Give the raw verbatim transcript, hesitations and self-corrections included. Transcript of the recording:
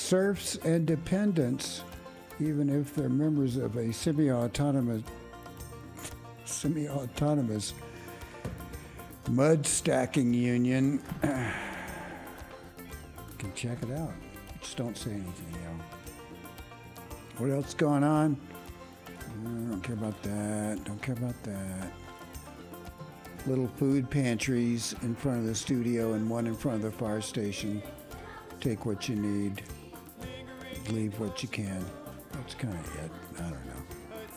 serfs and dependents, even if they're members of a semi-autonomous, semi-autonomous mud stacking union. You can check it out. Just don't say anything, yo. What else going on? I don't care about that. Don't care about that. Little food pantries in front of the studio and one in front of the fire station. Take what you need. Leave what you can. That's kind of it. I don't know.